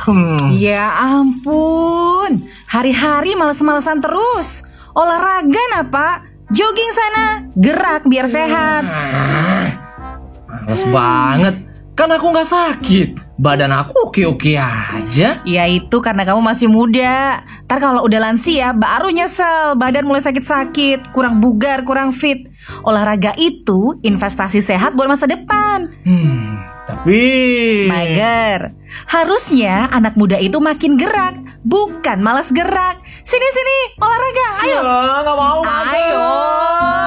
Ya ampun, hari-hari males-malesan terus. Olahraga apa? Jogging sana, gerak biar sehat. Males banget. Kan aku gak sakit. Badan aku oke-oke aja. Ya itu karena kamu masih muda. Ntar kalau udah lansia baru nyesel. Badan mulai sakit-sakit, kurang bugar, kurang fit. Olahraga itu investasi sehat buat masa depan. Tapi Mager. Harusnya anak muda itu makin gerak, bukan malas gerak. Sini olahraga, ayo. gak mau. Ayo.